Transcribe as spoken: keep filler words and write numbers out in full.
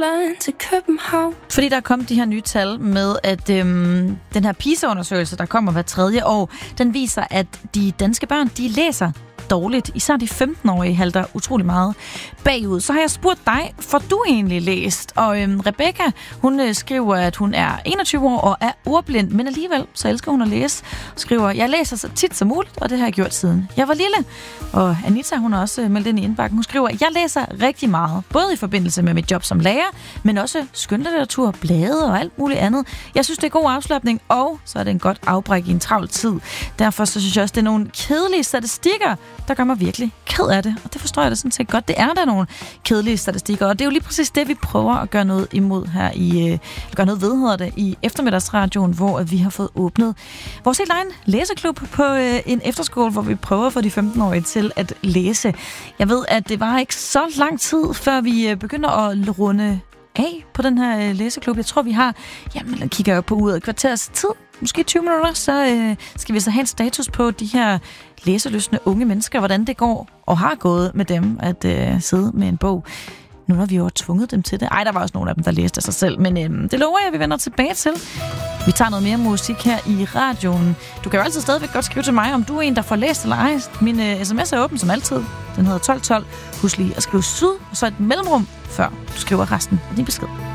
Skavlan til København. Fordi der er kommet de her nye tal med, at øhm, den her PISA-undersøgelse, der kommer hver tredje år, den viser, at de danske børn, de læser dårligt. Især de femten-årige halter utrolig meget bagud. Så har jeg spurgt dig, får du egentlig læst? Og øhm, Rebecca, hun øh, skriver, at hun er enogtyve år og er ordblind, men alligevel så elsker hun at læse. Skriver, jeg læser så tit som muligt, og det har jeg gjort siden jeg var lille. Og Anita, hun har også øh, meldt ind i indbakken. Hun skriver, jeg læser rigtig meget, både i forbindelse med mit job som lærer, men også skønlitteratur, blade og alt muligt andet. Jeg synes, det er god afslapning, og så er det en godt afbræk i en travl tid. Derfor så synes jeg også, det er nogle kedelige statistikker, der gør mig virkelig ked af det. Og det forstår jeg da sådan set godt. Det er der nogle kedelige statistikker, og det er jo lige præcis det, vi prøver at gøre noget imod her i, øh, gøre noget ved, hedder det, i eftermiddagsradioen, hvor vi har fået åbnet vores helt egen læseklub på øh, en efterskole, hvor vi prøver at få de femten-årige til at læse. Jeg ved, at det var ikke så lang tid, før vi øh, begynder at runde af på den her øh, læseklub. Jeg tror, vi har, jamen, kigger jeg på uret, et kvarters tid, måske tyve minutter, så øh, skal vi så have en status på de her læselystne unge mennesker, hvordan det går og har gået med dem at øh, sidde med en bog. Nu har vi jo tvunget dem til det. Ej, der var også nogle af dem, der læste af sig selv, men øh, det lover jeg, at vi vender tilbage til. Vi tager noget mere musik her i radioen. Du kan jo altid stadigvæk godt skrive til mig, om du er en, der får læst eller ej. Min øh, sms er åben som altid. Den hedder tolv tolv. Husk lige at skrive syd, og så et mellemrum, før du skriver resten af din besked.